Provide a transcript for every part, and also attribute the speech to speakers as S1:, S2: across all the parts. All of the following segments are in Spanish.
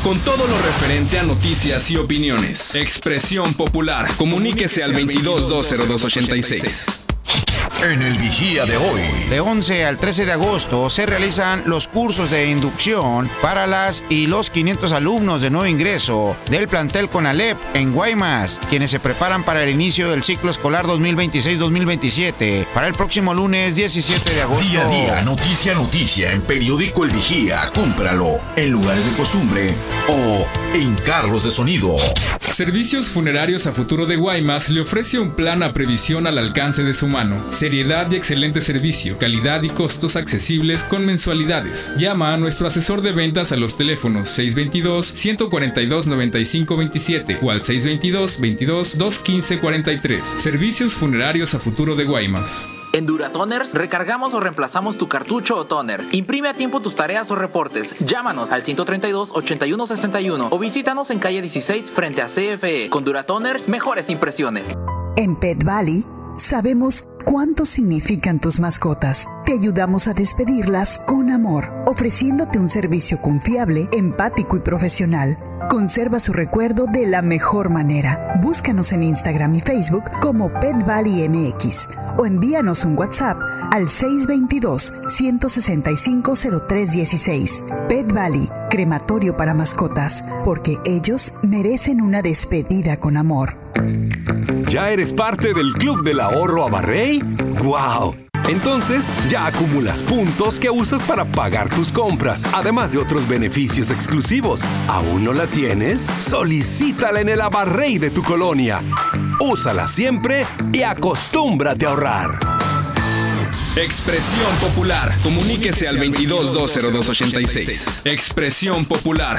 S1: con todo lo referente a noticias y opiniones. Expresión Popular. Comuníquese al 22-202-86.
S2: En el Vigía de hoy.
S3: De 11 al 13 de agosto se realizan los cursos de inducción para las y los 500 alumnos de nuevo ingreso del plantel CONALEP en Guaymas, quienes se preparan para el inicio del ciclo escolar 2026-2027 para el próximo lunes 17 de agosto.
S2: Día a día, noticia en Periódico El Vigía. Cómpralo en lugares de costumbre o en carros de sonido.
S1: Servicios Funerarios a Futuro de Guaymas le ofrece un plan a previsión al alcance de su mano. Seriedad y excelente servicio, calidad y costos accesibles con mensualidades. Llama a nuestro asesor de ventas a los teléfonos 622-142-9527 o al 622-22-215-43. Servicios Funerarios a Futuro de Guaymas.
S4: En Duratoners recargamos o reemplazamos tu cartucho o toner. Imprime a tiempo tus tareas o reportes. Llámanos al 132-8161 o visítanos en calle 16 frente a CFE. Con Duratoners, mejores impresiones.
S5: En Pet Valley sabemos cuánto significan tus mascotas. Te ayudamos a despedirlas con amor, ofreciéndote un servicio confiable, empático y profesional. Conserva su recuerdo de la mejor manera. Búscanos en Instagram y Facebook como Pet Valley MX o envíanos un WhatsApp al 622-165-0316. Pet Valley, crematorio para mascotas, porque ellos merecen una despedida con amor.
S6: ¿Ya eres parte del Club del Ahorro Abarrey? ¡Wow! Entonces, ya acumulas puntos que usas para pagar tus compras, además de otros beneficios exclusivos. ¿Aún no la tienes? Solicítala en el Abarrey de tu colonia. Úsala siempre y acostúmbrate a ahorrar.
S1: Expresión Popular. Comuníquese al 22-202-86. Expresión Popular.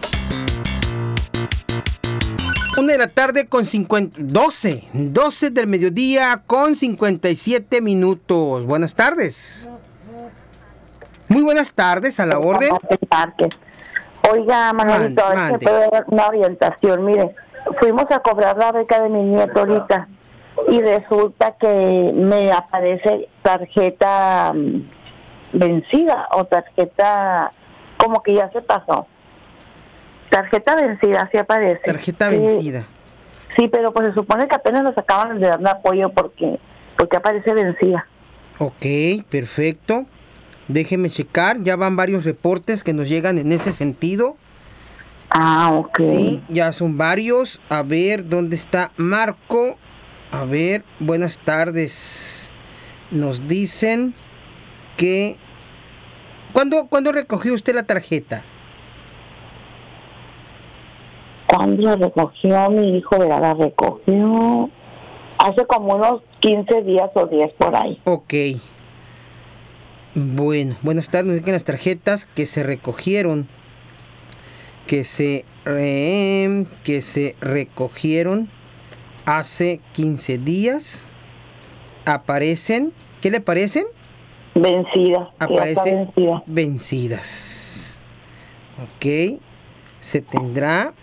S7: 1 de la tarde con 12 del mediodía con 57 minutos. Buenas tardes. Muy buenas tardes, a la orden.
S8: Oiga, Manuelito, a ver si puede dar una orientación. Mire, fuimos a cobrar la beca de mi nieto ahorita y resulta que me aparece tarjeta vencida o tarjeta como que ya se pasó. Tarjeta vencida, sí aparece.
S7: Tarjeta vencida.
S8: Sí, pero pues se supone que apenas nos acaban de dar un apoyo porque aparece vencida.
S7: Ok, perfecto. Déjeme checar, ya van varios reportes que nos llegan en ese sentido.
S8: Ah, ok.
S7: Sí, ya son varios. A ver, ¿dónde está Marco? A ver, buenas tardes. Nos dicen que... ¿Cuándo recogió usted la tarjeta?
S8: ¿Cuándo la recogió? Mi hijo la recogió hace como unos 15 días o 10 por ahí.
S7: Ok. Bueno, buenas tardes. Nos dicen las tarjetas que se recogieron, que se recogieron hace 15 días, aparecen, ¿qué le parecen?
S8: Vencidas.
S7: Aparecen vencidas. Ok. Se tendrá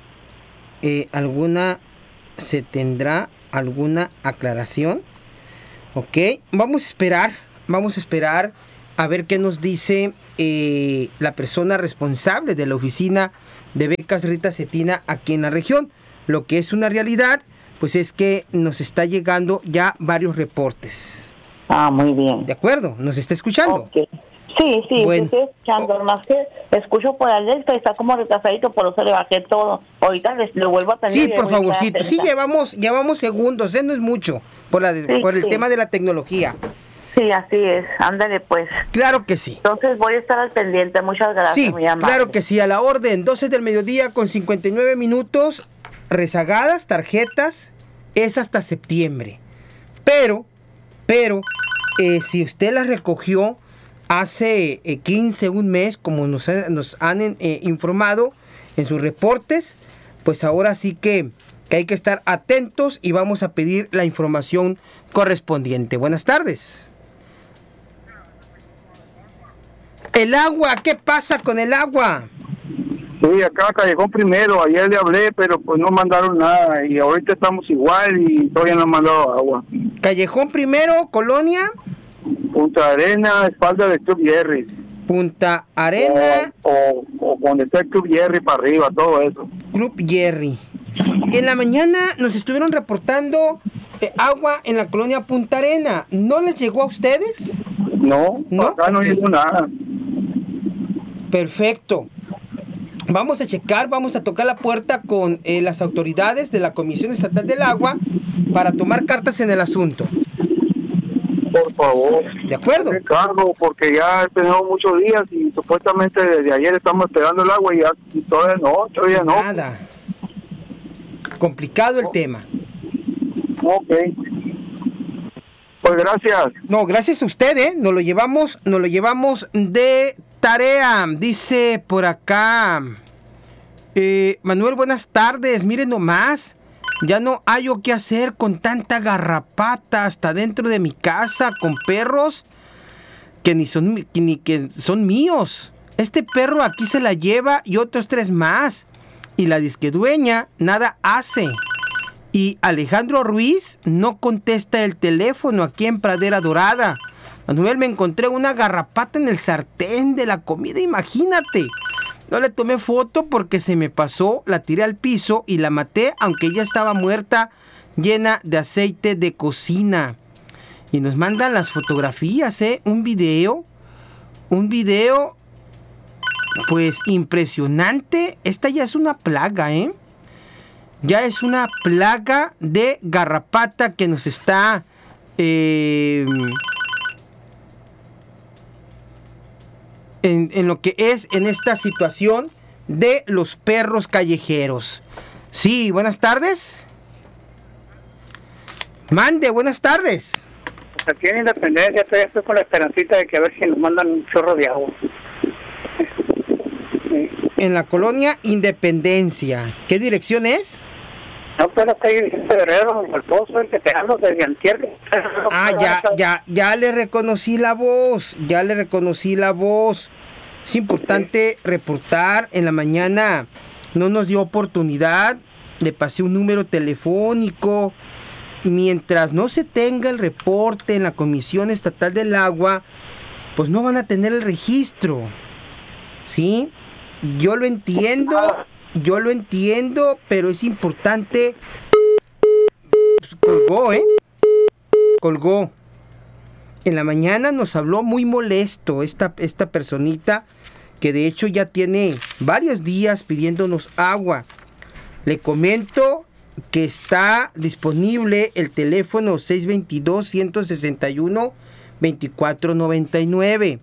S7: alguna aclaración. Ok, vamos a esperar a ver qué nos dice la persona responsable de la oficina de becas Rita Cetina aquí en la región. Lo que es una realidad, pues es que nos está llegando ya varios reportes.
S8: Ah, muy bien.
S7: ¿De acuerdo? ¿Nos está escuchando?
S8: Okay. Sí,
S7: bueno.
S8: Estoy escuchando, más que escucho por alerta, está como retrasadito, por eso le bajé todo. Ahorita le vuelvo a tener.
S7: Sí, por favorcito. Sí, llevamos segundos, no es mucho, por el tema de la tecnología.
S8: Sí, así es, ándale pues.
S7: Claro que sí.
S8: Entonces voy a estar al pendiente, muchas gracias.
S7: Sí,
S8: muy amable.
S7: Claro que sí, a la orden, 12 del mediodía con 59 minutos, rezagadas, tarjetas, es hasta septiembre. Pero, si usted las recogió hace 15, un mes, como nos han informado en sus reportes, pues ahora sí que hay que estar atentos y vamos a pedir la información correspondiente. Buenas tardes. El agua, ¿qué pasa con el agua?
S9: Sí, acá Callejón Primero, ayer le hablé, pero pues no mandaron nada y ahorita estamos igual y todavía no han mandado agua.
S7: Callejón Primero, Colonia
S9: Punta Arena, espalda de Club Jerry.
S7: Punta Arena.
S9: O donde está el Club Jerry para arriba, todo eso.
S7: Club Jerry. En la mañana nos estuvieron reportando agua en la colonia Punta Arena. ¿No les llegó a ustedes?
S9: No, acá no llegó nada.
S7: Perfecto. Vamos a checar, vamos a tocar la puerta con las autoridades de la Comisión Estatal del Agua para tomar cartas en el asunto.
S9: Por favor.
S7: ¿De acuerdo?
S9: Cargo, porque ya tenemos muchos días y supuestamente desde ayer estamos esperando el agua y todavía no.
S7: Nada. Complicado el tema.
S9: Ok. Pues gracias.
S7: No, gracias a usted, Nos lo llevamos de tarea. Dice por acá Manuel, buenas tardes. Miren nomás, ya no hallo qué hacer con tanta garrapata hasta dentro de mi casa con perros que ni que son míos. Este perro aquí se la lleva y otros 3 más. Y la disquedueña nada hace. Y Alejandro Ruiz no contesta el teléfono aquí en Pradera Dorada. Manuel, me encontré una garrapata en el sartén de la comida, imagínate. No le tomé foto porque se me pasó, la tiré al piso y la maté, aunque ella estaba muerta, llena de aceite de cocina. Y nos mandan las fotografías, un video, pues impresionante. Esta ya es una plaga, Ya es una plaga de garrapata que nos está en lo que es en esta situación de los perros callejeros. Sí, buenas tardes. Mande, buenas tardes.
S10: Aquí en Independencia estoy con la esperancita de que a ver si nos mandan un chorro de agua.
S7: En la colonia Independencia. ¿Qué dirección es?
S10: No, pero está ahí Vicente Guerrero, el pozo, el que te hablo desde antier.
S7: Ya le reconocí la voz. Es importante reportar. En la mañana no nos dio oportunidad. Le pasé un número telefónico. Mientras no se tenga el reporte en la Comisión Estatal del Agua, pues no van a tener el registro. ¿Sí? Yo lo entiendo, pero es importante. Colgó. En la mañana nos habló muy molesto esta personita, que de hecho ya tiene varios días pidiéndonos agua. Le comento que está disponible el teléfono 622-161-2499.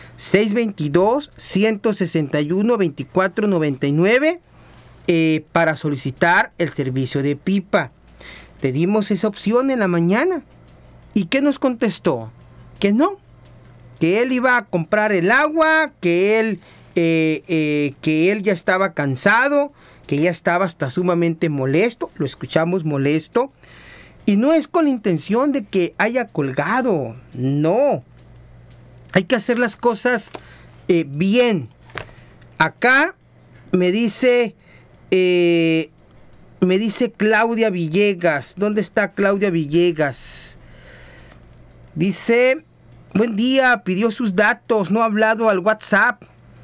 S7: 622-161-2499 para solicitar el servicio de pipa. Le dimos esa opción en la mañana. ¿Y qué nos contestó? Que no, que él iba a comprar el agua, que él ya estaba cansado, que ya estaba hasta sumamente molesto. Lo escuchamos molesto. Y no es con la intención de que haya colgado, no. Hay que hacer las cosas bien. Acá me dice Claudia Villegas. ¿Dónde está Claudia Villegas? Dice, buen día, pidió sus datos, no ha hablado al WhatsApp.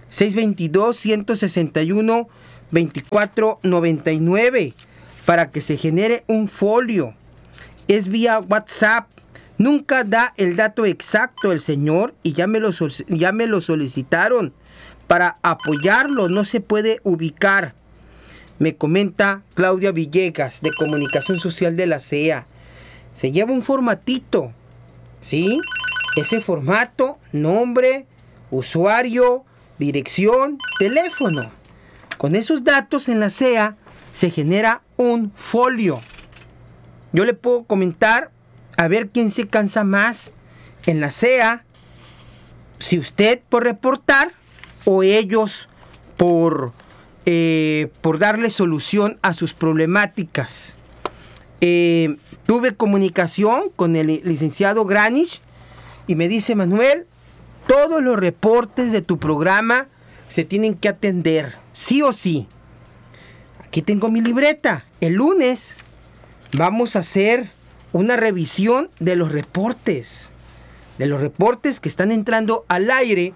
S7: 622-161-2499 para que se genere un folio. Es vía WhatsApp. Nunca da el dato exacto el señor y ya me lo solicitaron. Para apoyarlo no se puede ubicar. Me comenta Claudia Villegas de Comunicación Social de la CEA. Se lleva un formatito, ¿sí? Ese formato, nombre, usuario, dirección, teléfono. Con esos datos en la CEA se genera un folio. Yo le puedo comentar a ver quién se cansa más en la CEA, si usted por reportar o ellos por darle solución a sus problemáticas. Tuve comunicación con el licenciado Granich y me dice, Manuel, todos los reportes de tu programa se tienen que atender, sí o sí. Aquí tengo mi libreta. El lunes vamos a hacer una revisión de los reportes que están entrando al aire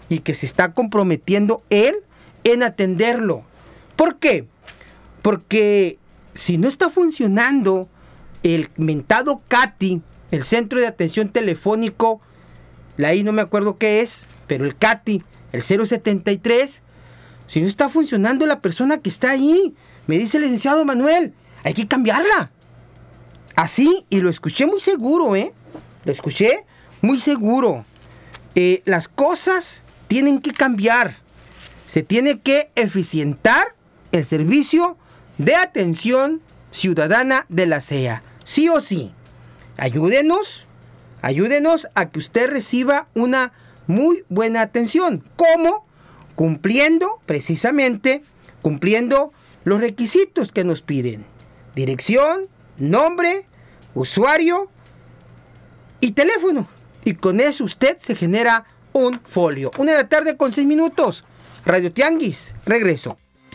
S7: y que se está comprometiendo él en atenderlo. ¿Por qué? Porque si no está funcionando el mentado CATI, el Centro de Atención Telefónico, la I no me acuerdo qué es, pero el CATI, el 073, si no está funcionando la persona que está ahí, me dice el licenciado Manuel, hay que cambiarla. Así, y lo escuché muy seguro, lo escuché muy seguro. Las cosas tienen que cambiar. Se tiene que eficientar el servicio de atención ciudadana de la CEA. Sí o sí. Ayúdenos a que usted reciba una muy buena atención. ¿Cómo? Cumpliendo los requisitos que nos piden. Dirección, nombre, usuario y teléfono. Y con eso usted se genera un folio. 1:06 p.m. Radio Tianguis. Regreso.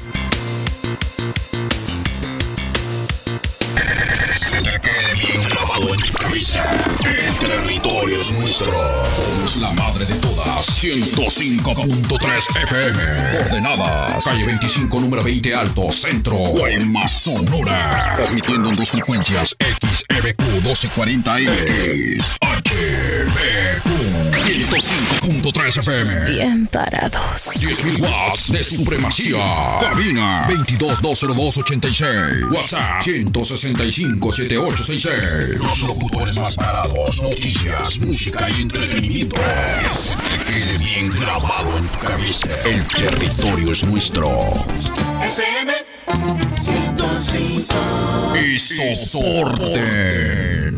S2: Se te quede bien grabado en tu cabeza. El territorio es nuestro. Somos la madre de todas. 105.3 FM. Coordenadas. Calle 25, número 20 Alto, Centro. Guaymas, Sonora. Transmitiendo en dos frecuencias. XEBQ 1240M. HBQ 105.3 FM.
S11: Bien parados.
S2: 10.000 watts de supremacía. Cabina 22-202-86. WhatsApp 165-7866. Los locutores más parados. Noticias, música y entretenimiento. Que se te quede bien grabado en tu cabeza. El territorio es nuestro.
S12: FM 105.
S2: Y soporte.